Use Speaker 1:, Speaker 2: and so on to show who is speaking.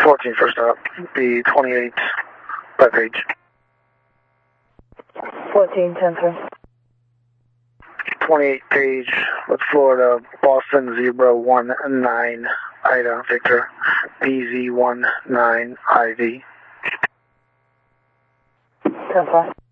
Speaker 1: 14 first up, be 28 by page.
Speaker 2: 14, 10-3.
Speaker 1: 28 page with Florida, Boston 019 Ida Victor, BZ19 IV.
Speaker 2: 10-5.